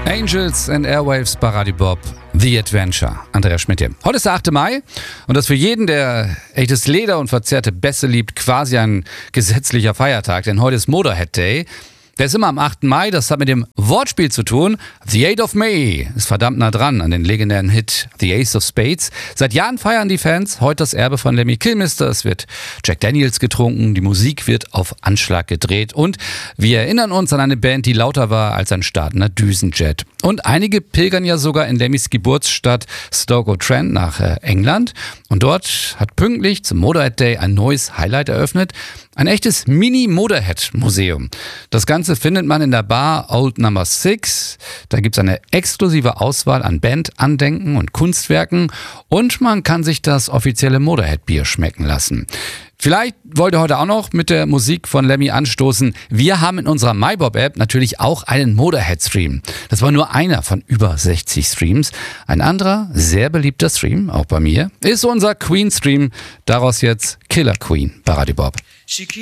Angels and Airwaves bei Radio Bob, The Adventure. Andreas Schmidt hier. Heute ist der 8. Mai und das für jeden, der echtes Leder und verzerrte Bässe liebt, quasi ein gesetzlicher Feiertag, denn heute ist Motorhead Day. Der ist immer am 8. Mai, das hat mit dem Wortspiel zu tun. The 8th of May ist verdammt nah dran an den legendären Hit The Ace of Spades. Seit Jahren feiern die Fans heute das Erbe von Lemmy Kilmister. Es wird Jack Daniels getrunken, die Musik wird auf Anschlag gedreht und wir erinnern uns an eine Band, die lauter war als ein startender Düsenjet. Und einige pilgern ja sogar in Lemmys Geburtsstadt Stoke-on-Trent nach England. Und dort hat pünktlich zum Motorhead Day ein neues Highlight eröffnet. Ein echtes Mini-Motorhead-Museum. Das Ganze findet man in der Bar Old Number 6. Da gibt es eine exklusive Auswahl an Bandandenken und Kunstwerken. Und man kann sich das offizielle Motorhead-Bier schmecken lassen. Vielleicht wollt ihr heute auch noch mit der Musik von Lemmy anstoßen. Wir haben in unserer MyBob-App natürlich auch einen Motorhead-Stream. Das war nur einer von über 60 Streams. Ein anderer, sehr beliebter Stream, auch bei mir, ist unser Queen-Stream. Daraus jetzt Killer Queen bei Radio Bob.